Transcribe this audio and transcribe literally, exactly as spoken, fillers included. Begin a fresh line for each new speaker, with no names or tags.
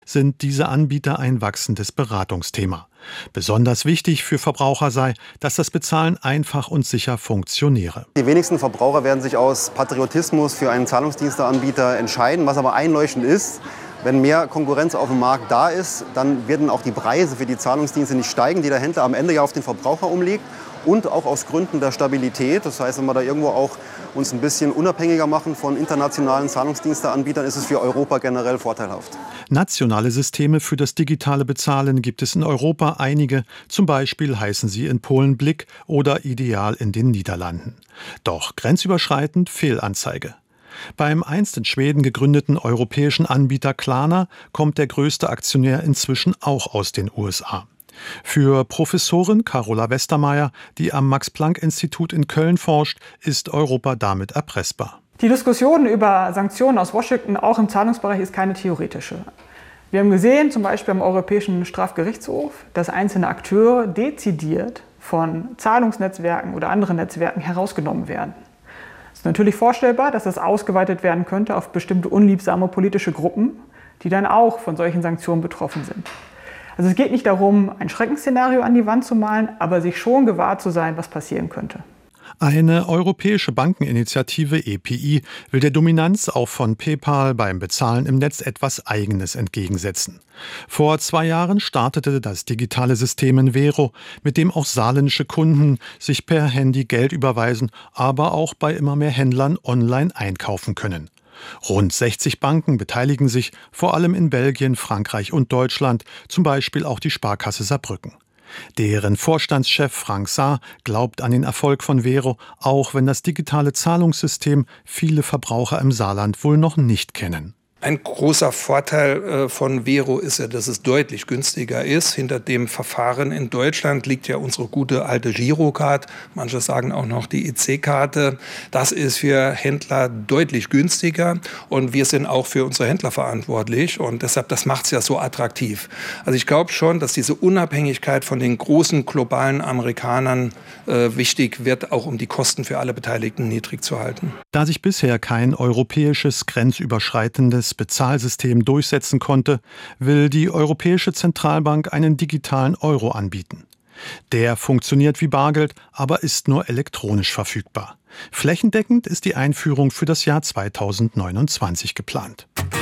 sind diese Anbieter ein wachsendes Beratungsthema. Besonders wichtig für Verbraucher sei, dass das Bezahlen einfach und sicher funktioniere.
Die wenigsten Verbraucher werden sich aus Patriotismus für einen Zahlungsdiensteanbieter entscheiden. Was aber einleuchtend ist, wenn mehr Konkurrenz auf dem Markt da ist, dann werden auch die Preise für die Zahlungsdienste nicht steigen, die der Händler am Ende ja auf den Verbraucher umlegt. Und auch aus Gründen der Stabilität. Das heißt, wenn wir da irgendwo auch uns ein bisschen unabhängiger machen von internationalen Zahlungsdiensteanbietern, ist es für Europa generell vorteilhaft.
Nationale Systeme für das digitale Bezahlen gibt es in Europa einige. Zum Beispiel heißen sie in Polen Blick oder Ideal in den Niederlanden. Doch grenzüberschreitend Fehlanzeige. Beim einst in Schweden gegründeten europäischen Anbieter Klarna kommt der größte Aktionär inzwischen auch aus den U S A. Für Professorin Carola Westermeier, die am Max-Planck-Institut in Köln forscht, ist Europa damit erpressbar.
Die Diskussion über Sanktionen aus Washington, auch im Zahlungsbereich, ist keine theoretische. Wir haben gesehen, zum Beispiel am Europäischen Strafgerichtshof, dass einzelne Akteure dezidiert von Zahlungsnetzwerken oder anderen Netzwerken herausgenommen werden. Es ist natürlich vorstellbar, dass das ausgeweitet werden könnte auf bestimmte unliebsame politische Gruppen, die dann auch von solchen Sanktionen betroffen sind. Also es geht nicht darum, ein Schreckensszenario an die Wand zu malen, aber sich schon gewahr zu sein, was passieren könnte.
Eine europäische Bankeninitiative E P I will der Dominanz auch von PayPal beim Bezahlen im Netz etwas Eigenes entgegensetzen. Vor zwei Jahren startete das digitale System in Vero, mit dem auch saarländische Kunden sich per Handy Geld überweisen, aber auch bei immer mehr Händlern online einkaufen können. Rund sechzig Banken beteiligen sich, vor allem in Belgien, Frankreich und Deutschland, zum Beispiel auch die Sparkasse Saarbrücken. Deren Vorstandschef Frank Saar glaubt an den Erfolg von Vero, auch wenn das digitale Zahlungssystem viele Verbraucher im Saarland wohl noch nicht kennen.
Ein großer Vorteil von Vero ist ja, dass es deutlich günstiger ist. Hinter dem Verfahren in Deutschland liegt ja unsere gute alte Girocard. Manche sagen auch noch die E C-Karte. Das ist für Händler deutlich günstiger und wir sind auch für unsere Händler verantwortlich und deshalb, das macht es ja so attraktiv. Also ich glaube schon, dass diese Unabhängigkeit von den großen globalen Amerikanern äh, wichtig wird, auch um die Kosten für alle Beteiligten niedrig zu halten.
Da sich bisher kein europäisches grenzüberschreitendes Bezahlsystem durchsetzen konnte, will die Europäische Zentralbank einen digitalen Euro anbieten. Der funktioniert wie Bargeld, aber ist nur elektronisch verfügbar. Flächendeckend ist die Einführung für das Jahr zweitausendneunundzwanzig geplant.